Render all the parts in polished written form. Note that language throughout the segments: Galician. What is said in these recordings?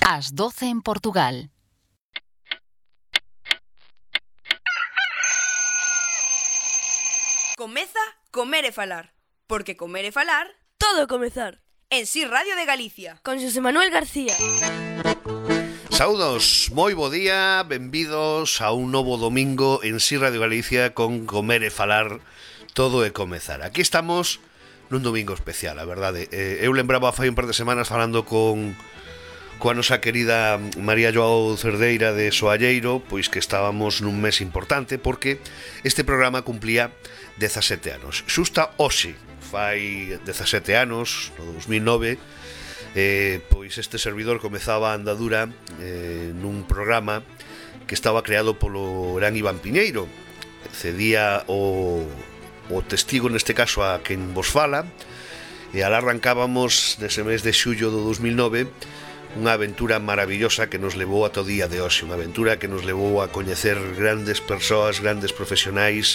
ás 12 en Portugal. Comeza Comer e Falar, porque comer e falar todo comezar. En Si Radio de Galicia. Con Xosé Manuel García. Saúdos, moi bo día, benvidos a un novo domingo en Si Radio Galicia con Comer e Falar, todo e comezar. Aquí estamos nun domingo especial, a verdade. Eu lembraba fai un par de semanas falando coa nosa querida María Joao Cerdeira de Soalleiro, pois que estábamos nun mes importante porque este programa cumplía 17 anos. Xusta hoxe, fai 17 anos, no 2009, pois este servidor comezaba a andadura nun programa que estaba creado polo gran Iván Piñeiro. Cedía o testigo neste caso a quen vos fala, e alá arrancábamos nese mes de xullo do 2009 unha aventura maravillosa que nos levou ata o día de hoxe, unha aventura que nos levou a coñecer grandes persoas, grandes profesionais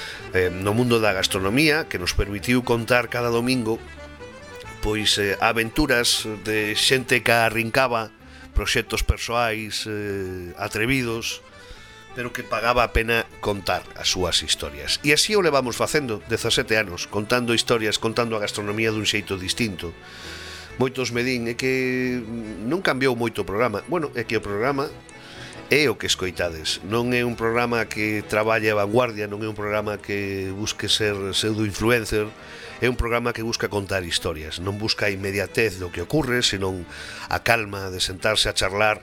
no mundo da gastronomía, que nos permitiu contar cada domingo pois aventuras de xente que arrincaba proxectos persoais atrevidos, pero que pagaba a pena contar as súas historias. E así o levamos facendo 17 anos, contando historias, contando a gastronomía dun xeito distinto. Moitos me din, é que non cambiou moito o programa. Bueno, é que o programa é o que escoitades. Non é un programa que traballe a vanguardia, non é un programa que busque ser pseudo-influencer, é un programa que busca contar historias. Non busca a inmediatez do que ocurre, senón a calma de sentarse a charlar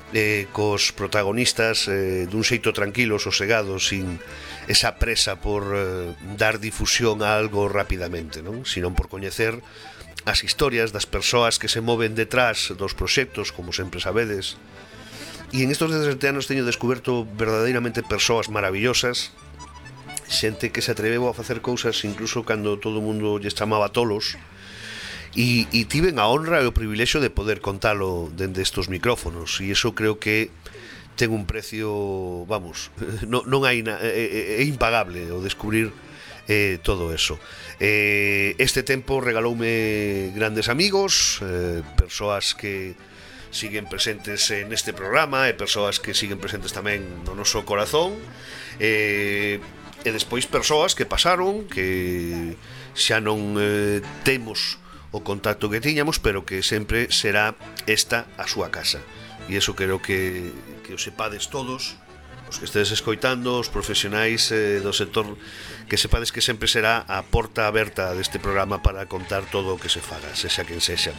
cos protagonistas dun xeito tranquilo, sosegado, sin esa presa por dar difusión a algo rapidamente, non? Senón por coñecer as historias das persoas que se moven detrás dos proxectos, como sempre sabedes. E en estos 17 anos teño descoberto verdadeiramente persoas maravillosas, xente que se atreveu a facer cousas incluso cando todo o mundo lles chamaba tolos, e tiven a honra e o privilexio de poder contalo dende estos micrófonos, e iso creo que ten un precio, vamos, non hai é impagable o descubrir todo eso. Este tempo regaloume grandes amigos, persoas que siguen presentes neste programa e persoas que siguen presentes tamén no noso corazón, e despois persoas que pasaron, que xa non temos o contacto que tiñamos, pero que sempre será esta a súa casa. E iso quero que o sepades todos, os que estedes escoitando, os profesionais do sector, que sepades que sempre será a porta aberta deste programa para contar todo o que se faga, sexa quen sexa.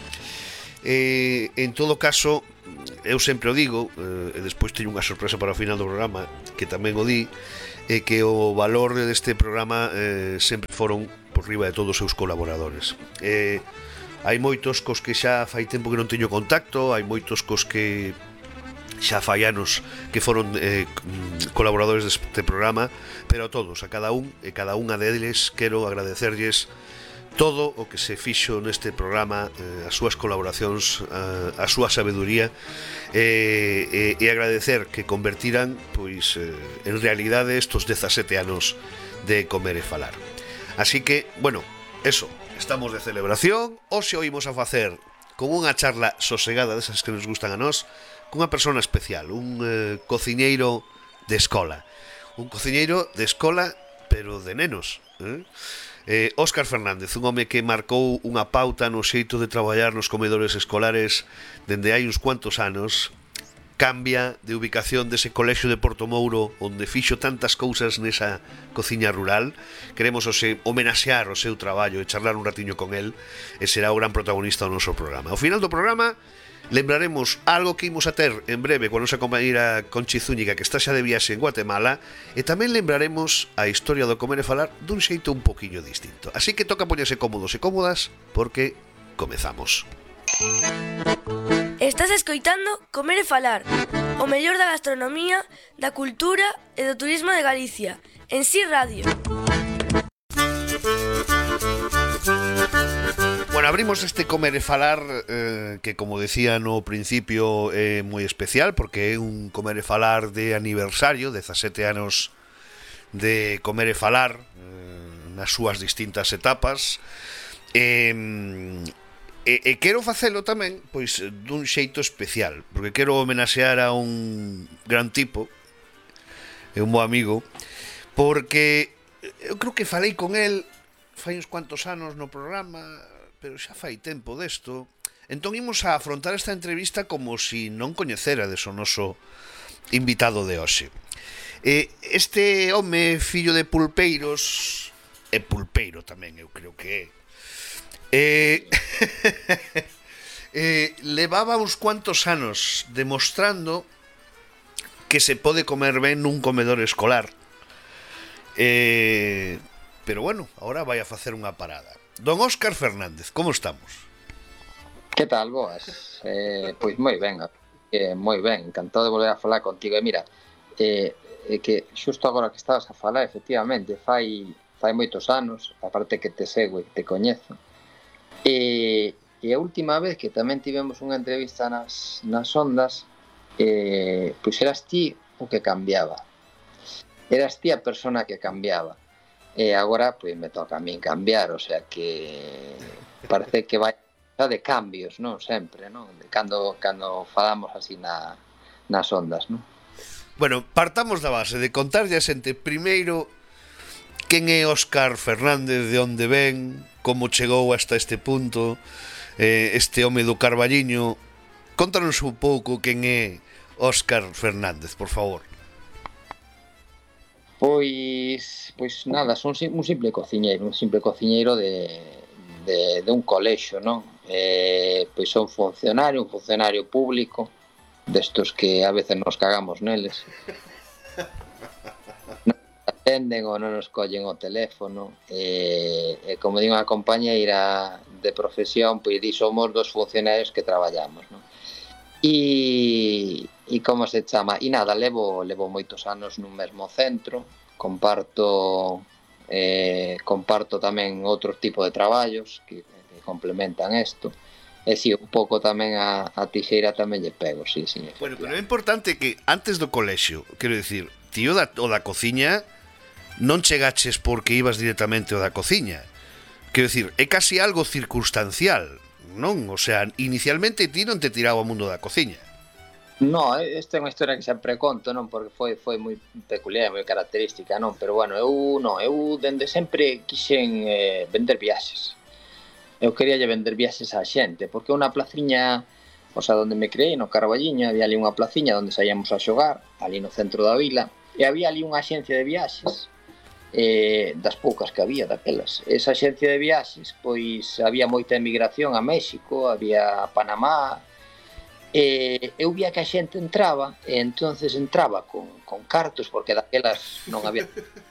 En todo caso, eu sempre o digo, e despois teño unha sorpresa para o final do programa, que tamén o di, que o valor deste programa sempre foron por riba de todos os seus colaboradores. Hai moitos cos que xa fai tempo que non teño contacto, hai moitos cos que xa fai anos que foron colaboradores deste programa, pero a todos, a cada un e cada unha deles quero agradecerlles todo o que se fixo neste programa, as súas colaboracións, a súa sabeduría, e agradecer que convertiran pois en realidade estos 17 anos de Comer e Falar. Así que, bueno, eso, estamos de celebración. Hoxe oímos a facer con unha charla sosegada desas que nos gustan a nós, cunha persona especial, un cociñeiro de escola. Un cociñeiro de escola, pero de nenos. Óscar Fernández, un home que marcou unha pauta no xeito de traballar nos comedores escolares dende hai uns cuantos anos. Cambia de ubicación dese colexio de Portomouro onde fixo tantas cousas nesa cociña rural. Queremos homenaxear o seu traballo e charlar un ratiño con el, e será o gran protagonista do noso programa. Ao final do programa lembraremos algo que imos a ter en breve coa nosa compañeira Conchi Zúñiga, que está xa de viaxe en Guatemala, e tamén lembraremos a historia do Comer e Falar dun xeito un poquinho distinto. Así que toca poñerse cómodos e cómodas, porque comezamos. Estás escoitando Comer e Falar, o mellor da gastronomía, da cultura e do turismo de Galicia, en Si Radio. Bueno, abrimos este Comer e Falar que, como decía no principio, é moi especial porque é un Comer e Falar de aniversario, 17 anos de Comer e Falar nas súas distintas etapas. E quero facelo tamén, pois, dun xeito especial, porque quero homenaxear a un gran tipo, e un bo amigo, porque eu creo que falei con el fai uns cuantos anos no programa, pero xa fai tempo desto. Entón imos a afrontar esta entrevista como si non coñecerades o noso invitado de hoxe. Este home, fillo de pulpeiros, e pulpeiro tamén, eu creo que levaba uns cuantos anos demostrando que se pode comer ben nun comedor escolar. Pero bueno, ahora vai a facer unha parada. Don Óscar Fernández, como estamos? Que tal, boas? Pois moi ben, encantado de volver a falar contigo. E mira, que xusto agora que estabas a falar, efectivamente, fai moitos anos, aparte que te sigo e te coñezo, e a última vez que tamén tivemos unha entrevista nas ondas, pois eras ti o que cambiaba, eras ti a persona que cambiaba, e agora pois me toca a min cambiar, o sea que parece que vai de cambios, non? Sempre, non? Cando falamos así nas ondas, non? Bueno, partamos da base de contarlle a xente primeiro quen é Óscar Fernández, de onde ven, como chegou hasta este punto, este home do Carballiño. Contanos un pouco quen é Óscar Fernández, por favor. Pois nada, son un simple cociñeiro de un colexio, non? Pois son un funcionario público, destos que a veces nos cagamos neles. Non nos atenden ou non nos collen o teléfono, e como digo a compañeira de profesión, pois somos dos funcionarios que traballamos, non? E como se chama? E nada, levo moitos anos nun mesmo centro, comparto tamén outro tipo de traballos que complementan isto. E si, un pouco tamén a tixeira tamén lle pego, sí. Bueno, pero é importante que antes do colexio, quero dicir, ti o da cociña non chegaches porque ibas directamente ao da cociña. Quero dicir, é casi algo circunstancial, non? O sea, inicialmente ti non te tiraba ao mundo da cociña. No, esta é unha historia que sempre conto, non? Porque foi moi peculiar, moi característica, non? Pero bueno, eu dende sempre quixen vender viaxes. Eu quería vender viaxes á xente, porque unha placiña, o sea, onde me creei, no Carballiño, había ali unha placiña onde saíamos a xogar, ali no centro da vila, e había ali unha axencia de viaxes, das poucas que había daquelas. Esa axencia de viaxes, pois había moita emigración a México, había a Panamá, e eu vía que a xente entraba, e entonces entraba con cartos, porque daquelas non había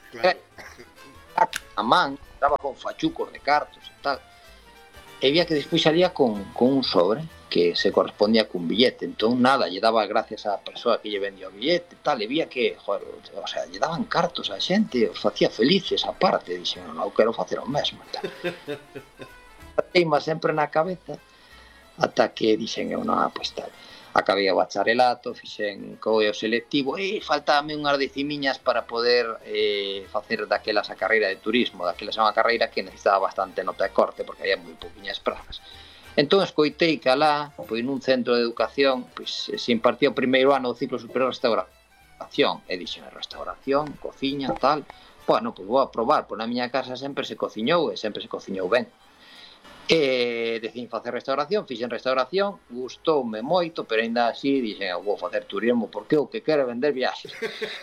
a man, entraba con fachucos de cartos e tal, e vía que despois salía con un sobre que se correspondía cun billete. Entón nada, lle daba gracias á persoa que lle vendía o billete, tal, e vía que, joder, o sea, lle daban cartos á xente, os facía felices aparte, dixen, non, eu quero facer o mesmo, tal. Teima sempre na cabeza, ata que dixen eu, non, pois tal, acabei o bacharelato, fixen o selectivo, e faltábame unhas decimiñas para poder facer daquelas a carreira de turismo, daquelas unha carreira que necesitaba bastante nota de corte, porque había moi pouquiñas prazas. Entón, escoitei que alá, pois nun centro de educación, pois se impartía o primeiro ano do ciclo superior de restauración, e dixen, restauración, cociña, tal, bueno, pois vou a probar, pois na miña casa sempre se cociñou, e sempre se cociñou ben. E decidín facer restauración, fixen restauración, gustoume moito, pero ainda así dixen, eu vou facer turismo porque o que quero é vender viaxes.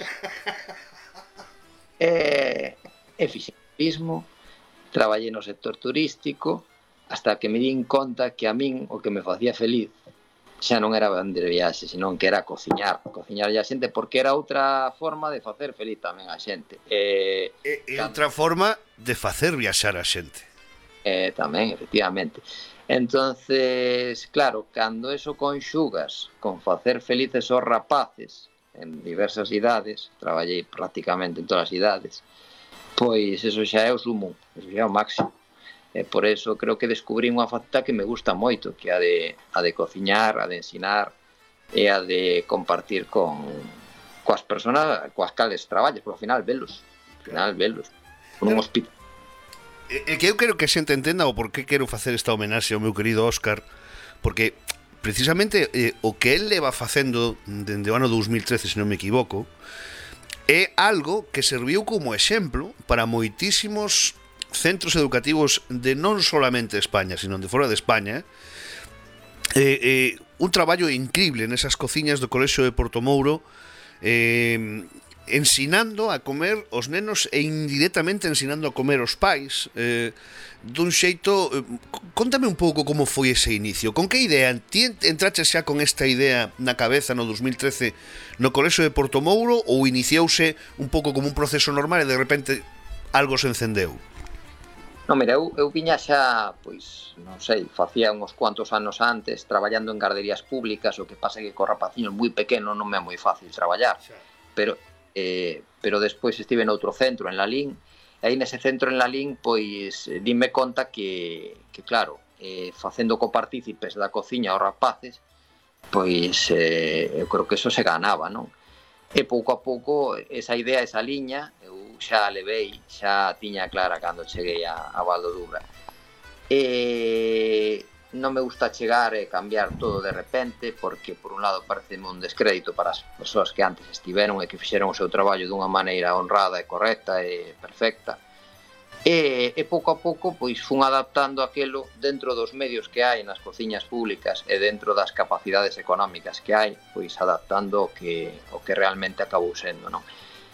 E fixen turismo, traballei no sector turístico, hasta que me din conta que a min o que me facía feliz xa non era vender viaxes, senón que era cociñar a xente, porque era outra forma de facer feliz tamén a xente. E outra forma de facer viaxar a xente. Tamén, efectivamente. Entonces, claro, cando eso conxugas con facer felices aos rapaces en diversas idades, traballei prácticamente en todas as idades, pois eso xa é o sumo, eso xa é o máximo. E por eso creo que descubrí unha faceta que me gusta moito, que é a de cociñar, a de ensinar e a de compartir coas persoas coas cales traballes, porque ao final velos, un hospital. É que eu quero que a xente entenda o por que quero facer esta homenaxe ao meu querido Óscar, porque precisamente o que el leva facendo dende o ano 2013, se non me equivoco, é algo que serviu como exemplo para moitísimos centros educativos de non solamente España, sino de fora de España. Un traballo increíble nesas cociñas do Colexio de Portomouro, ensinando a comer os nenos e indirectamente ensinando a comer os pais, dun xeito. Contame un pouco como foi ese inicio, con que idea ti entraches xa con esta idea na cabeza no 2013 no Colexio de Portomouro, ou iniciouse un pouco como un proceso normal e de repente algo se encendeu? Non, mira, eu viña xa, pois, non sei, facía uns cuantos anos antes traballando en garderías públicas, o que pasa é que co rapaciño moi pequeno non me é moi fácil traballar, pero despois estive noutro centro, en Lalín, e aí nese centro en Lalín, pois, dime conta que claro, facendo copartícipes da cociña aos rapaces, pois, eu creo que eso se ganaba, non? E pouco a pouco, esa idea, esa liña, eu xa levei, xa tiña clara cando cheguei a Val do Dubra. Non me gusta chegar e cambiar todo de repente, porque por un lado pareceme un descrédito para as persoas que antes estiveron e que fixeron o seu traballo dunha maneira honrada e correcta e perfecta. E pouco a pouco pois fun adaptando aquilo dentro dos medios que hai nas cociñas públicas e dentro das capacidades económicas que hai, pois adaptando o que realmente acabou sendo, non?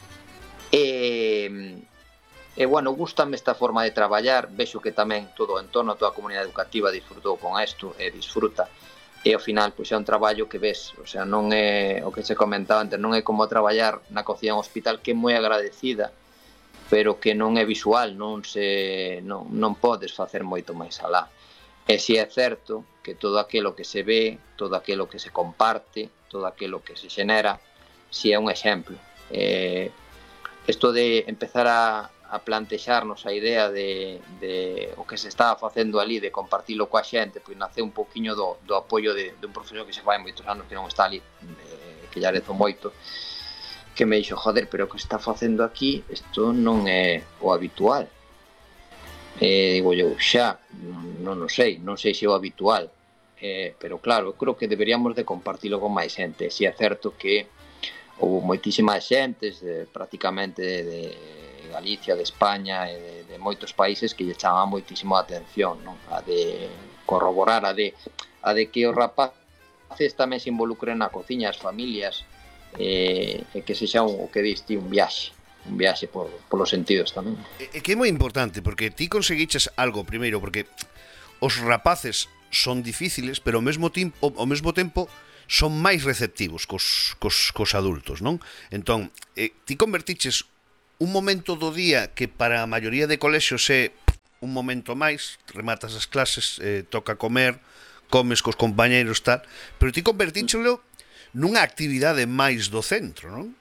E bueno, gústame esta forma de traballar, vexo que tamén todo o entorno, toda a comunidade educativa disfrutou con isto e disfruta, e ao final pois é un traballo que ves, o sea, non é o que se comentaba antes, non é como traballar na cociña en hospital, que é moi agradecida, pero que non é visual, non podes facer moito máis alá. E si é certo que todo aquilo que se ve, todo aquilo que se comparte, todo aquilo que se xenera, si é un exemplo. Isto de empezar a plantexarnos a idea de o que se estaba facendo ali, de compartilo coa xente, pois nace un poquinho do apoio de un profesor que se fai moitos anos que non está ali, que lle arezo moito, que me dixo, joder, pero o que está facendo aquí, isto non é o habitual. Digo eu, xa, non sei se é o habitual, pero claro, eu creo que deberíamos de compartilo con máis xente. Si é certo que houve moitísimas xentes, prácticamente de Galicia, de España e de moitos países que lle chamaban moitísimo a atención, non? A de corroborar, a de que os rapaces tamén se involucren na cociña, as familias, e que sexa o que diste un viaxe polos sentidos tamén. É que é moi importante, porque ti conseguiches algo primeiro, porque os rapaces son difíciles, pero ao mesmo tempo son máis receptivos cos adultos, non? Entón, ti convertiches un momento do día que para a maioría de colexios é un momento máis, rematas as clases, toca comer, comes cos compañeiros, tal, pero ti convertíchelo nunha actividade máis do centro, non?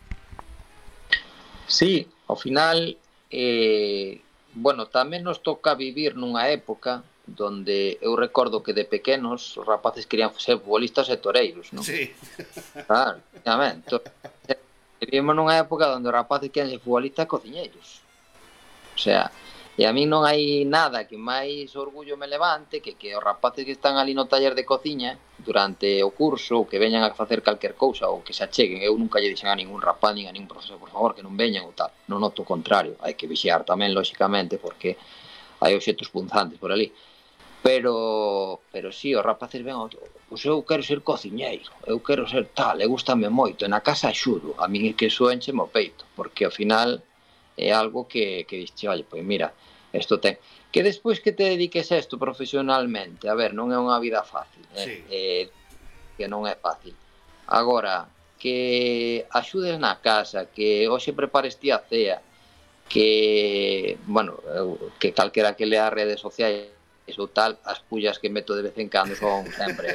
Sí, ao final, bueno, tamén nos toca vivir nunha época donde eu recordo que de pequenos os rapaces querían ser futbolistas e toreiros, non? Sí. Claro, obviamente. Vivimos nunha época onde os rapaces querían ser futbolistas e cociñeiros. O sea, e a mí non hai nada que máis orgullo me levante que os rapaces que están ali no taller de cociña durante o curso, ou que veñan a facer calquer cousa, ou que se acheguen. Eu nunca lle dixen a ningún rapaz, nin a ningún profesor, por favor, que non veñan ou tal. Non noto o contrario. Hai que vixiar tamén, lóxicamente, porque hai obxetos punzantes por ali. Pero sí, os rapaces ven, pois eu quero ser cociñeiro, eu quero ser tal, e gústame moito, e na casa axudo. A min é que iso encheme o peito, porque ao final é algo que dixi, olha, pois mira, isto ten. Que despois que te dediques a isto profesionalmente, a ver, non é unha vida fácil, Sí. Que non é fácil. Agora, que axudes na casa, que hoxe prepares ti a cea, que, bueno, que calquera que lea as redes sociais ou tal, as pullas que meto de vez en cando son sempre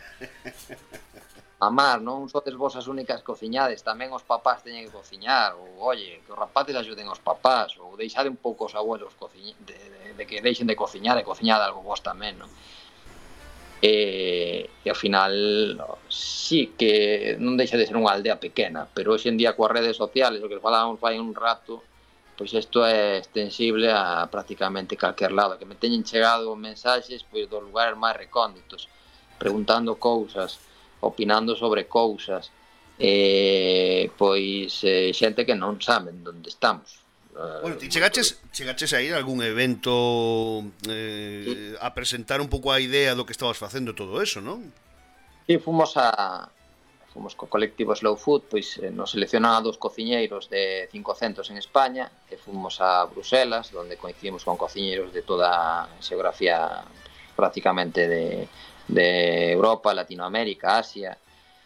amar, non sodes vos as únicas cociñades, tamén os papás teñen que cociñar, ou, oye, que os rapaces axuden aos papás, ou deixade un pouco os abuelos de que deixen de cociñar e cociñade algo vos tamén, non? E ao final, sí que non deixa de ser unha aldea pequena, pero hoxe en día coas redes sociales, o que falábamos fai un rato, pois isto é extensible a prácticamente calquer lado, que me teñen chegado mensaxes pois dos lugares máis recónditos, preguntando cousas, opinando sobre cousas, xente que non saben onde estamos. Bueno, ti chegaches a ir a algún evento a presentar un pouco a idea do que estabas facendo todo eso, non? Sí, fomos co colectivo Slow Food, pois nos seleccionaron a 2 cociñeiros de 5 centros en España, e fomos a Bruselas, onde coincidimos con cociñeiros de toda a xeografía prácticamente de Europa, Latinoamérica, Asia.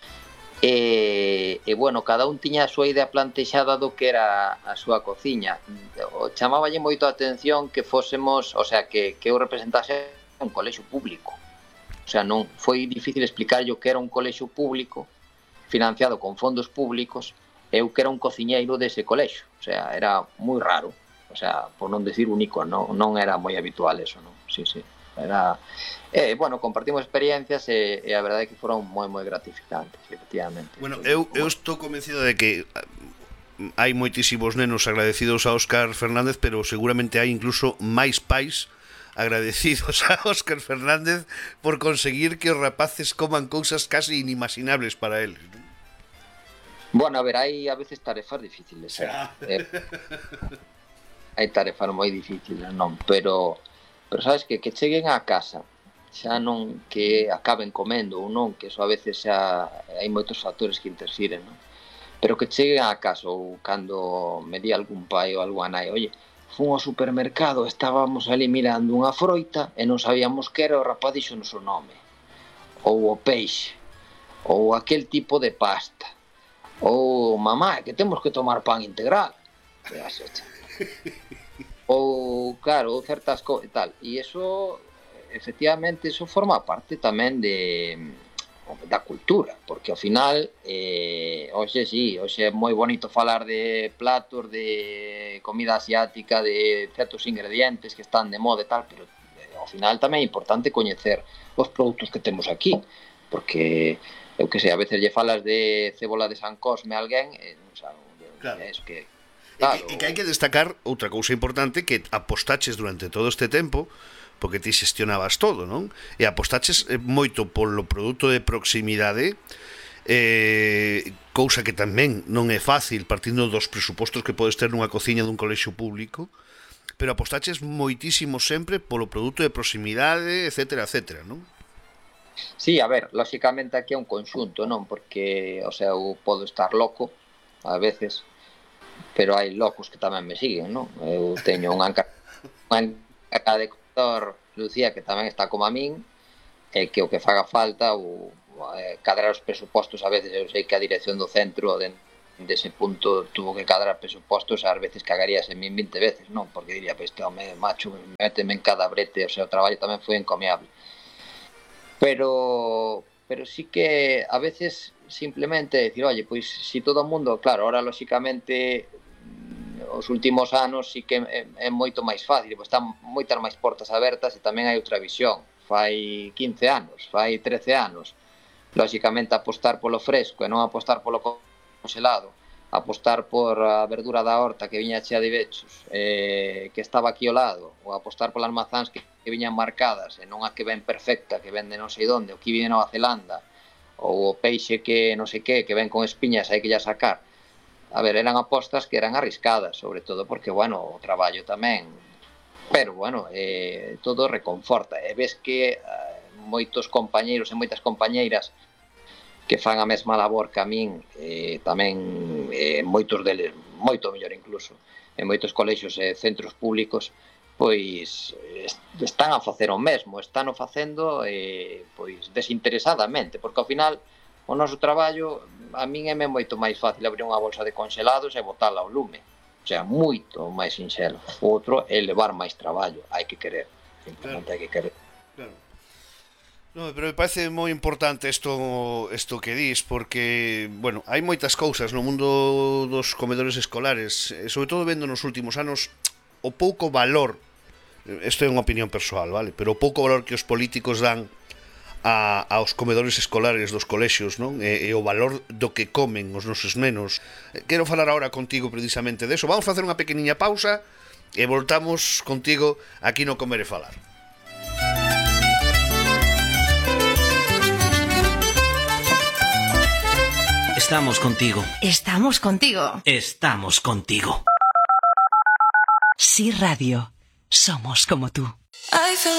E bueno, cada un tiña a súa idea plantexada do que era a súa cociña. Chamáballe moito a atención que fósemos, o sea, que eu representase un colexio público. O sea, non foi difícil explicar o que era un colexio público financiado con fondos públicos, eu que era un cociñeiro dese colexio. O sea, era moi raro. O sea, por non decir único, non era moi habitual eso, non? Sí. Era... bueno, compartimos experiencias e a verdade é que foron moi gratificantes, efectivamente. Bueno, eu estou convencido de que hai moitísimos nenos agradecidos a Óscar Fernández, pero seguramente hai incluso máis pais agradecidos a Óscar Fernández por conseguir que os rapaces coman cousas casi inimaginables para eles, ¿no? Bueno, a ver, hai a veces tarefas difíciles, hai tarefas moi difíciles, non? Pero sabes que cheguen á casa, xa non que acaben comendo ou non, que eso a veces xa hai moitos factores que interfiren, non? Pero que cheguen á casa, ou cando me di algún pai ou algunha nai, oye, fun ao supermercado, estábamos ali mirando unha froita e non sabíamos que era, o rapaz dixo o noso nome, ou o peixe, ou aquel tipo de pasta, ou mamá, que temos que tomar pan integral, ou claro, certas cousas e tal, e iso efectivamente iso forma parte tamén da cultura, porque ao final hoxe é moi bonito falar de platos, de comida asiática, de certos ingredientes que están de moda e tal, pero ao final tamén é importante coñecer os produtos que temos aquí, porque eu que sei, a veces lle falas de cebola de San Cosme a alguén e non sabe claro. É que claro. E que hai que destacar outra cousa importante, que apostaches durante todo este tempo, porque ti xestionabas todo, non? E apostaches moito polo produto de proximidade, cousa que tamén non é fácil partindo dos presupostos que podes ter nunha cociña dun colexio público, pero apostaches moitísimo sempre polo produto de proximidade, etcétera, non? Sí, a ver, lóxicamente aquí é un conxunto, non? Porque, o sea, eu podo estar loco a veces, pero hai locos que tamén me siguen, non? Eu teño unha encargada de coctor, Lucía, que tamén está como a min, e que o que faga falta, ou cadrar os presupostos, a veces eu sei que a dirección do centro dese punto tuvo que cadrar presupostos, ás veces cagarías en min 20 veces, non? Porque diría, pues este home macho, méteme en cada brete, o sea, o traballo tamén foi encomiable. Pero sí que a veces simplemente decir, oye, pois si todo o mundo, claro, ahora lóxicamente os últimos anos sí que é moito máis fácil, pois están moitas máis portas abertas e tamén hai outra visión. Fai 15 anos, fai 13 anos, lóxicamente apostar polo fresco e non apostar polo congelado, apostar por a verdura da horta que viña chea de bechos, que estaba aquí ao lado, ou apostar polas mazáns que viñan marcadas e non a que ven perfecta, que ven de non sei onde, o que viene de Nova Zelanda, ou o peixe que non sei que ven con espiñas, hai que ya sacar. A ver, eran apostas que eran arriscadas, sobre todo porque, bueno, o traballo tamén, pero, bueno, todo reconforta, e ves que moitos compañeiros e moitas compañeiras que fan a mesma labor que a min, tamén moitos deles, moito mellor incluso, en moitos colexios e centros públicos, pois están a facer o mesmo, están o facendo pois desinteresadamente, porque ao final o noso traballo a min é moito máis fácil abrir unha bolsa de congelados e botala ao lume, o sea, moito máis sinxelo. O outro é levar máis traballo, hai que querer, simplemente hai que querer. Claro. No, pero me parece moi importante isto que dis, porque, bueno, hai moitas cousas no mundo dos comedores escolares, sobre todo vendo nos últimos anos o pouco valor, isto é unha opinión persoal, vale? Pero o pouco valor que os políticos dan aos comedores escolares dos colexios, non? E o valor do que comen os nosos nenos. Quero falar agora contigo precisamente deso. Vamos facer unha pequeniña pausa e voltamos contigo aquí no Comer e Falar. Estamos contigo. Estamos contigo. Estamos contigo. Sí Radio. Somos como tú.